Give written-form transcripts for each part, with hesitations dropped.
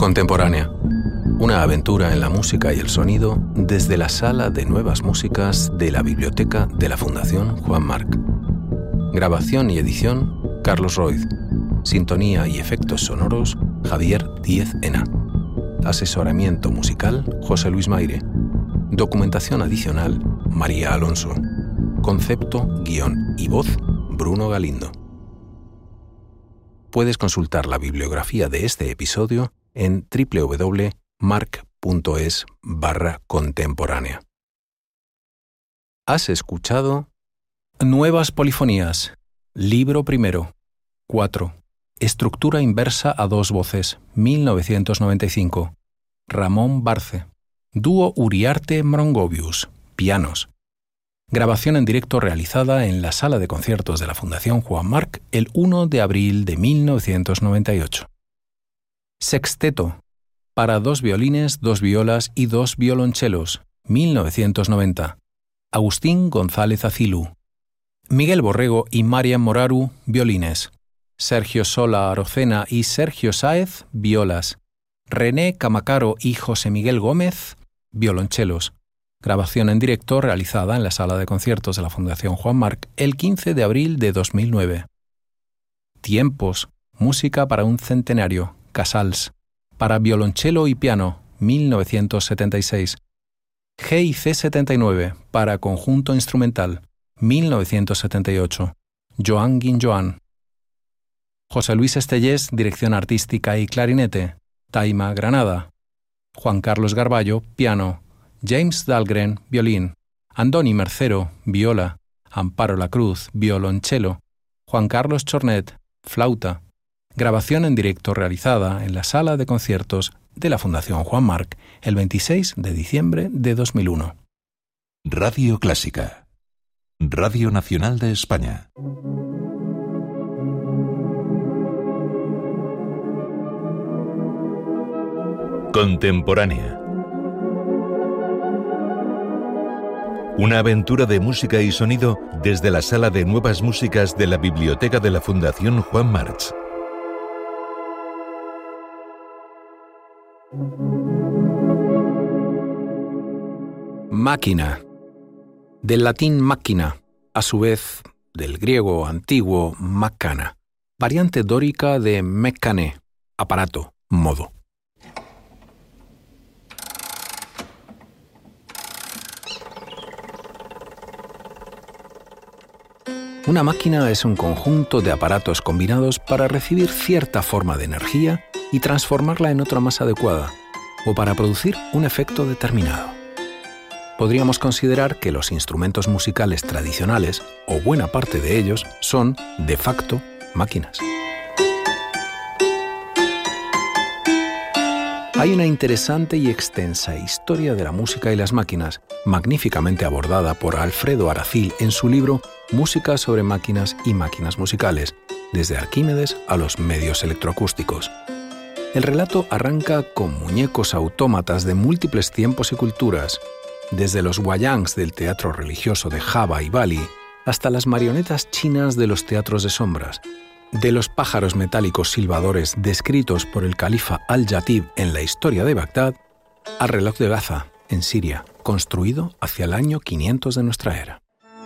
Contemporánea. Una aventura en la música y el sonido desde la Sala de Nuevas Músicas de la Biblioteca de la Fundación Juan March. Grabación y edición, Carlos Roiz. Sintonía y efectos sonoros, Javier Díez Ena. Asesoramiento musical, José Luis Maire. Documentación adicional, María Alonso. Concepto, guión y voz, Bruno Galindo. Puedes consultar la bibliografía de este episodio en www.marc.es/contemporánea. Has escuchado Nuevas Polifonías, libro primero, 4, estructura inversa a dos voces, 1995, Ramón Barce, dúo Uriarte-Mrongovius, pianos. Grabación en directo realizada en la Sala de Conciertos de la Fundación Juan March el 1 de abril de 1998. Sexteto, para 2 violines, 2 violas y 2 violonchelos, 1990. Agustín González Acilu. Miguel Borrego y Marian Moraru, violines. Sergio Sola Arocena y Sergio Sáez, violas. René Camacaro y José Miguel Gómez, violonchelos. Grabación en directo realizada en la Sala de Conciertos de la Fundación Juan March el 15 de abril de 2009. Tiempos, música para un centenario, Casals. Para violonchelo y piano, 1976. G&C 79, para conjunto instrumental, 1978. Joan Guinjoan. José Luis Estellés, dirección artística y clarinete, Taima Granada. Juan Carlos Garballo, piano. James Dahlgren, violín. Andoni Mercero, viola. Amparo Lacruz, violonchelo. Juan Carlos Chornet, flauta. Grabación en directo realizada en la Sala de Conciertos de la Fundación Juan March el 26 de diciembre de 2001. Radio Clásica. Radio Nacional de España. Contemporánea. Una aventura de música y sonido desde la Sala de Nuevas Músicas de la Biblioteca de la Fundación Juan March. Máquina. Del latín máquina, a su vez del griego antiguo makana, variante dórica de mekane, aparato, modo. Una máquina es un conjunto de aparatos combinados para recibir cierta forma de energía y transformarla en otra más adecuada, o para producir un efecto determinado. Podríamos considerar que los instrumentos musicales tradicionales, o buena parte de ellos, son, de facto, máquinas. Hay una interesante y extensa historia de la música y las máquinas, magníficamente abordada por Alfredo Aracil en su libro Música sobre máquinas y máquinas musicales, desde Arquímedes a los medios electroacústicos. El relato arranca con muñecos autómatas de múltiples tiempos y culturas, desde los wayangs del teatro religioso de Java y Bali hasta las marionetas chinas de los teatros de sombras, de los pájaros metálicos silbadores descritos por el califa Al-Yatib en la historia de Bagdad, al reloj de Gaza, en Siria, construido hacia el año 500 de nuestra era.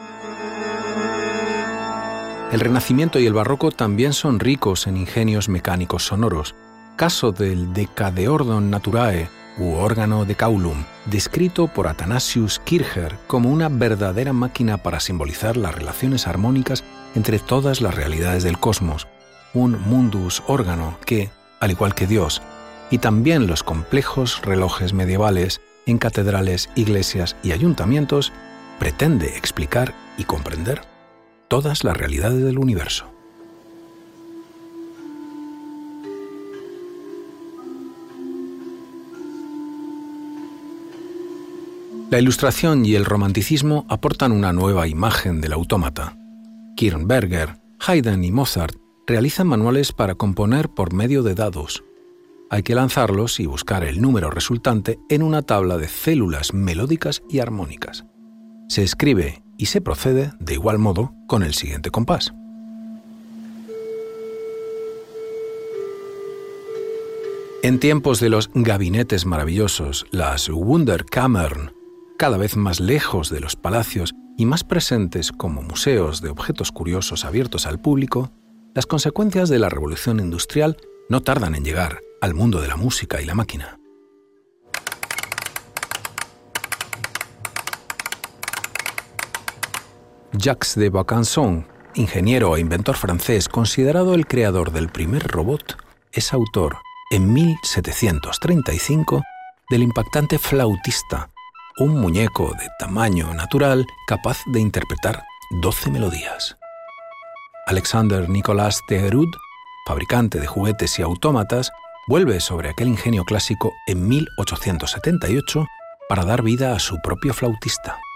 El Renacimiento y el Barroco también son ricos en ingenios mecánicos sonoros, caso del Decadeordon Naturae u órgano de Caulum, descrito por Athanasius Kircher como una verdadera máquina para simbolizar las relaciones armónicas entre todas las realidades del cosmos, un mundus órgano que, al igual que Dios, y también los complejos relojes medievales en catedrales, iglesias y ayuntamientos, pretende explicar y comprender todas las realidades del universo. La Ilustración y el Romanticismo aportan una nueva imagen del autómata. Kirnberger, Haydn y Mozart realizan manuales para componer por medio de dados. Hay que lanzarlos y buscar el número resultante en una tabla de células melódicas y armónicas. Se escribe y se procede de igual modo con el siguiente compás. En tiempos de los gabinetes maravillosos, las Wunderkammern, cada vez más lejos de los palacios y más presentes como museos de objetos curiosos abiertos al público, las consecuencias de la revolución industrial no tardan en llegar al mundo de la música y la máquina. Jacques de Vaucanson, ingeniero e inventor francés considerado el creador del primer robot, es autor, en 1735, del impactante Flautista, un muñeco de tamaño natural capaz de interpretar 12 melodías. Alexander Nicolas Theroux, fabricante de juguetes y autómatas, vuelve sobre aquel ingenio clásico en 1878 para dar vida a su propio flautista.